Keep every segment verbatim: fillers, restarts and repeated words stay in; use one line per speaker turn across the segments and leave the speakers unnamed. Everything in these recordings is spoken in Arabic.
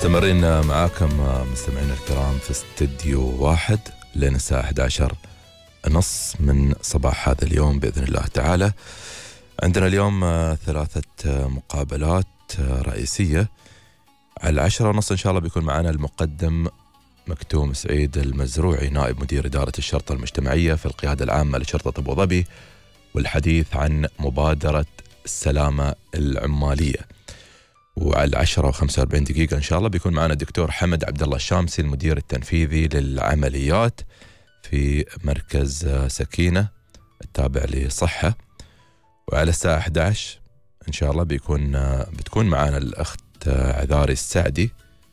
مستمرين معاكم مستمعينا الكرام في استديو واحد لين الساعة أحد عشر نص من صباح هذا اليوم بإذن الله تعالى. عندنا اليوم ثلاثة مقابلات رئيسية. على العشرة ونص إن شاء الله بيكون معنا المقدم مكتوم سعيد المزروعي نائب مدير إدارة الشرطة المجتمعية في القيادة العامة لشرطة أبو ظبي، والحديث عن مبادرة السلامة العمالية. وعلى العشرة وخمسة وأربعين دقيقة إن شاء الله بيكون معنا الدكتور حمد عبد الله الشامسي المدير التنفيذي للعمليات في مركز سكينة التابع لصحة. وعلى الساعة أحد عشر إن شاء الله بيكون بتكون معنا الأخت عذاري السعدي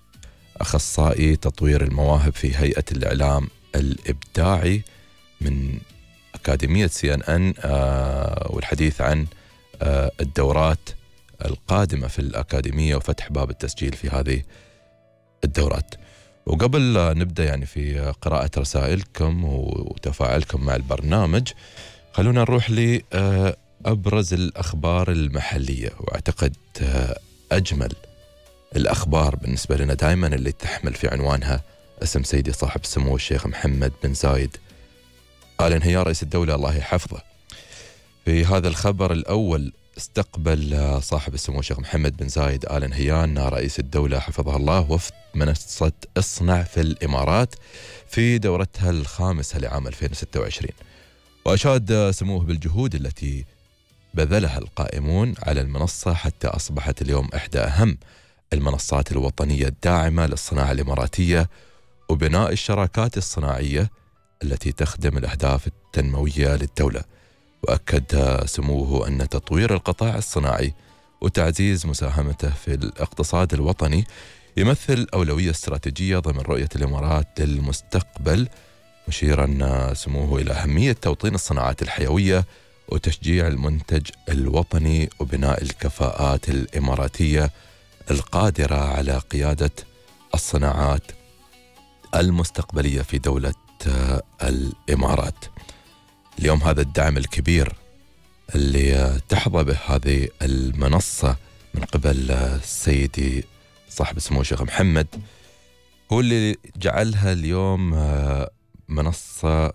أخصائي تطوير المواهب في هيئة الإعلام الإبداعي من أكاديمية سي إن إن، والحديث عن الدورات القادمة في الأكاديمية وفتح باب التسجيل في هذه الدورات. وقبل نبدأ يعني في قراءة رسائلكم وتفاعلكم مع البرنامج، خلونا نروح لأبرز الأخبار المحلية. وأعتقد أجمل الأخبار بالنسبة لنا دائما اللي تحمل في عنوانها اسم سيدي صاحب السمو الشيخ محمد بن زايد آل نهيان رئيس الدولة الله يحفظه. في هذا الخبر الأول، استقبل صاحب السمو الشيخ محمد بن زايد آل نهيان رئيس الدولة حفظه الله وفد منصة اصنع في الإمارات في دورتها الخامسة لعام ألفين وستة وعشرين. وأشاد سموه بالجهود التي بذلها القائمون على المنصة حتى أصبحت اليوم إحدى أهم المنصات الوطنية الداعمة للصناعة الإماراتية وبناء الشراكات الصناعية التي تخدم الأهداف التنموية للدولة. وأكد سموه أن تطوير القطاع الصناعي وتعزيز مساهمته في الاقتصاد الوطني يمثل أولوية استراتيجية ضمن رؤية الإمارات للمستقبل، مشيرا سموه إلى أهمية توطين الصناعات الحيوية وتشجيع المنتج الوطني وبناء الكفاءات الإماراتية القادرة على قيادة الصناعات المستقبلية في دولة الإمارات. اليوم هذا الدعم الكبير اللي تحظى به هذه المنصة من قبل سيدي صاحب السمو الشيخ محمد هو اللي جعلها اليوم منصة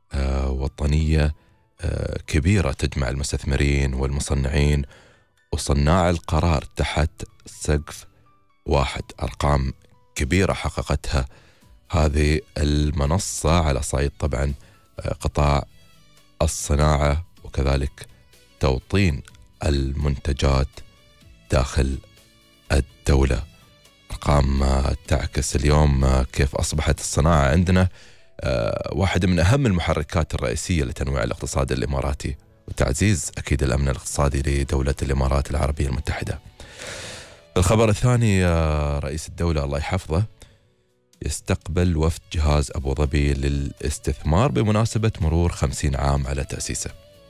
وطنية كبيرة تجمع المستثمرين والمصنعين وصناع القرار تحت سقف واحد. أرقام كبيرة حققتها هذه المنصة على صعيد طبعا قطاع الصناعة وكذلك توطين المنتجات داخل الدولة. أرقام تعكس اليوم كيف أصبحت الصناعة عندنا واحدة من أهم المحركات الرئيسية لتنويع الاقتصاد الإماراتي وتعزيز أكيد الأمن الاقتصادي لدولة الإمارات العربية المتحدة. الخبر الثاني، رئيس الدولة الله يحفظه يستقبل وفد جهاز أبو ظبي للاستثمار بمناسبة مرور خمسين عام على تأسيسه.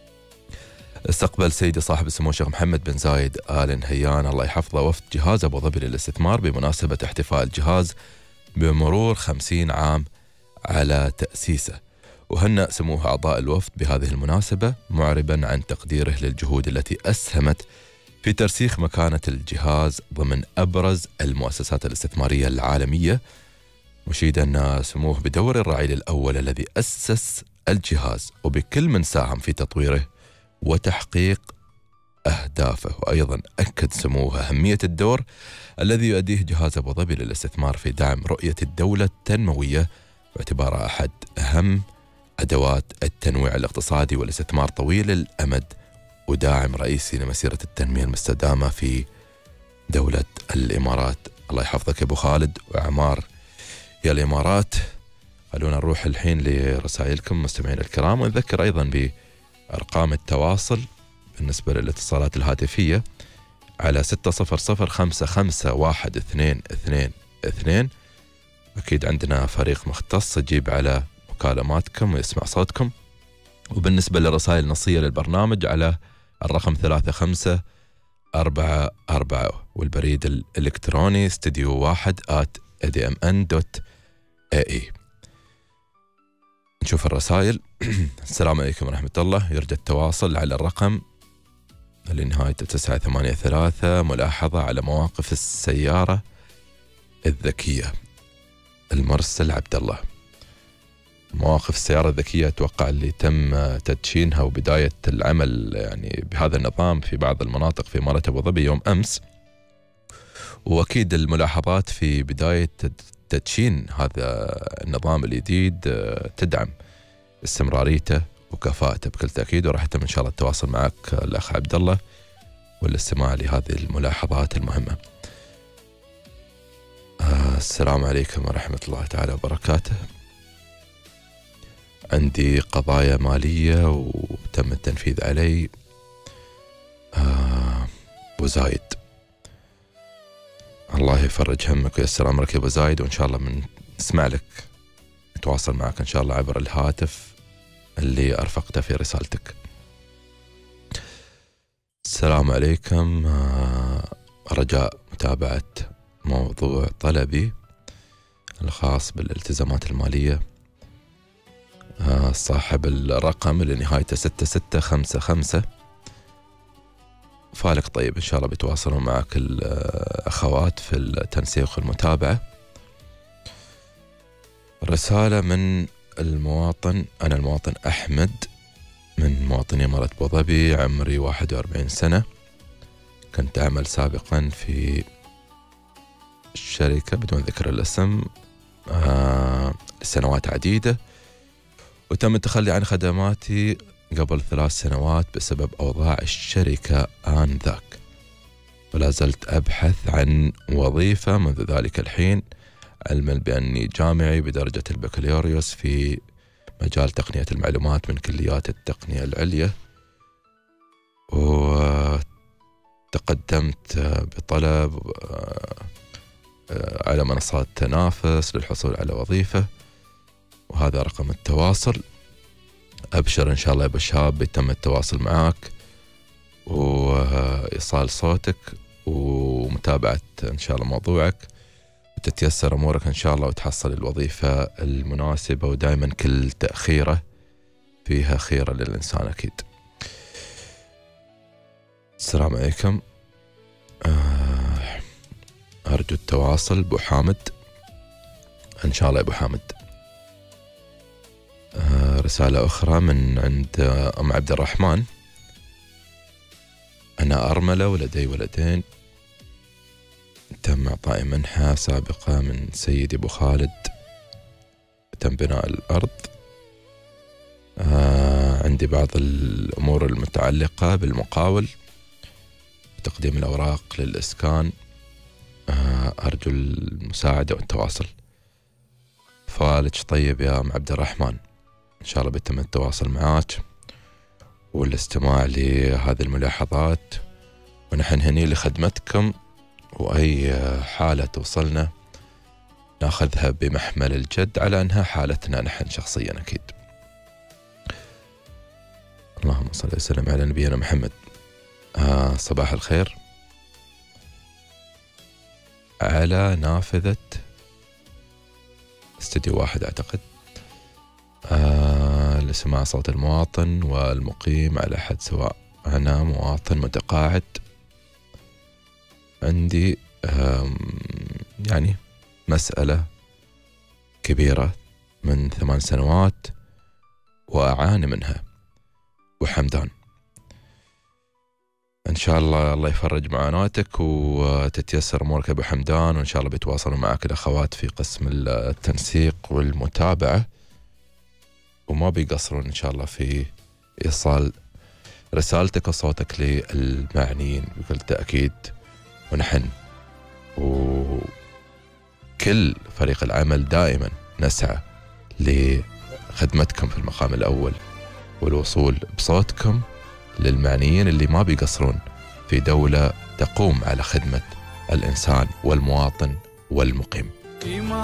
استقبل سيدي صاحب السمو الشيخ محمد بن زايد آل نهيان الله يحفظه وفد جهاز أبو ظبي للاستثمار بمناسبة احتفاء الجهاز بمرور خمسين عام على تأسيسه. وهنأ سموه أعضاء الوفد بهذه المناسبة معربا عن تقديره للجهود التي أسهمت في ترسيخ مكانة الجهاز ضمن أبرز المؤسسات الاستثمارية العالمية، مشيدا سموه بدور الرعيل الأول الذي أسس الجهاز وبكل من ساهم في تطويره وتحقيق أهدافه. وأيضا أكد سموه أهمية الدور الذي يؤديه جهاز أبو ظبي للاستثمار في دعم رؤية الدولة التنموية باعتباره أحد أهم أدوات التنويع الاقتصادي والاستثمار طويل الأمد وداعم رئيسي لمسيرة التنمية المستدامة في دولة الإمارات. الله يحفظك يا أبو خالد وأعمار يا الإمارات. خلونا نروح الحين لرسائلكم مستمعين الكرام، ونذكر أيضا بأرقام التواصل بالنسبة للاتصالات الهاتفية على ستة صفر صفر خمسة خمسة واحد اثنين اثنين اثنين. أكيد عندنا فريق مختص يجيب على مكالماتكم ويسمع صوتكم. وبالنسبة للرسائل النصية للبرنامج على الرقم ثلاثة خمسة أربعة أربعة، والبريد الإلكتروني استديو واحد آت إيه دي إم إن دوت إيه إي. نشوف الرسائل. السلام عليكم ورحمة الله. يرجى التواصل على الرقم لنهاية تسعة ثمانية ثلاثة. ملاحظة على مواقف السيارة الذكية المرسل عبد الله. مواقف السيارة الذكية أتوقع اللي تم تدشينها وبداية العمل يعني بهذا النظام في بعض المناطق في إمارة أبو ظبي يوم أمس، وأكيد الملاحظات في بداية تدشين هذا النظام الجديد تدعم استمراريته وكفاءته بكل تأكيد، وراح يتم إن شاء الله التواصل معك الأخ عبد الله والاستماع لهذه الملاحظات المهمة. آه السلام عليكم ورحمة الله تعالى وبركاته. عندي قضايا مالية وتم التنفيذ علي. آه أبو زايد، الله يفرج همك ويسر أمرك يا أبو زايد، وإن شاء الله من نسمع لك نتواصل معك إن شاء الله عبر الهاتف اللي أرفقته في رسالتك. السلام عليكم. آه رجاء متابعة موضوع طلبي الخاص بالالتزامات المالية. آه صاحب الرقم اللي نهايته ستة ستة خمسة خمسة. فالك طيب، إن شاء الله بيتواصلون معك الأخوات في التنسيق والمتابعة. رسالة من المواطن، أنا المواطن أحمد من مواطني إمارة أبو ظبي، عمري واحد وأربعين سنة، كنت أعمل سابقا في الشركة بدون ذكر الاسم آه لسنوات عديدة، وتم التخلي عن خدماتي قبل ثلاث سنوات بسبب أوضاع الشركة آنذاك، ولا زلت أبحث عن وظيفة منذ ذلك الحين، علما بأني جامعي بدرجة البكالوريوس في مجال تقنية المعلومات من كليات التقنية العليا، وتقدمت بطلب على منصات تنافس للحصول على وظيفة، وهذا رقم التواصل. أبشر إن شاء الله يا أبو شاب بيتم التواصل معك وإيصال صوتك ومتابعة إن شاء الله موضوعك، وتتيسر أمورك إن شاء الله وتحصل الوظيفة المناسبة، ودائما كل تأخيرة فيها خيرة للإنسان أكيد. السلام عليكم. أرجو التواصل بو حامد إن شاء الله يا أبو حامد. رسالة أخرى من عند أم عبد الرحمن. أنا أرملة ولدي ولدين، تم إعطائي منحة سابقة من سيدي أبو خالد، تم بناء الأرض. آه عندي بعض الأمور المتعلقة بالمقاول وتقديم الأوراق للإسكان. آه أرجو المساعدة والتواصل. فالج طيب يا أم عبد الرحمن، إن شاء الله بيتم التواصل معاك والاستماع لهذه الملاحظات، ونحن هني لخدمتكم، وأي حالة توصلنا ناخذها بمحمل الجد على أنها حالتنا نحن شخصيا أكيد. اللهم صل وسلم على نبينا محمد. آه صباح الخير. على نافذة استديو واحد أعتقد، آه لسماع صوت المواطن والمقيم على حد سواء. أنا مواطن متقاعد، عندي يعني مسألة كبيرة من ثمان سنوات وأعاني منها، وحمدان إن شاء الله الله يفرج معاناتك وتتيسر أمورك أبو حمدان، وإن شاء الله بيتواصلوا معك الأخوات في قسم التنسيق والمتابعة، وما بيقصرون إن شاء الله في إيصال رسالتك وصوتك للمعنيين بكل تأكيد. ونحن وكل فريق العمل دائما نسعى لخدمتكم في المقام الأول، والوصول بصوتكم للمعنيين اللي ما بيقصرون في دولة تقوم على خدمة الإنسان والمواطن والمقيم.